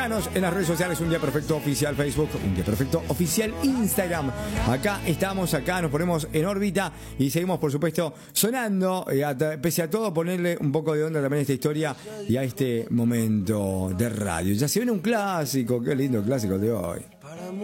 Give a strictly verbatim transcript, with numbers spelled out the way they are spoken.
Buscanos en las redes sociales, Un Día Perfecto Oficial Facebook, Un Día Perfecto Oficial Instagram. Acá estamos, acá nos ponemos en órbita y seguimos, por supuesto, sonando. Eh, a, pese a todo, ponerle un poco de onda también a esta historia y a este momento de radio. Ya se viene un clásico, qué lindo clásico de hoy.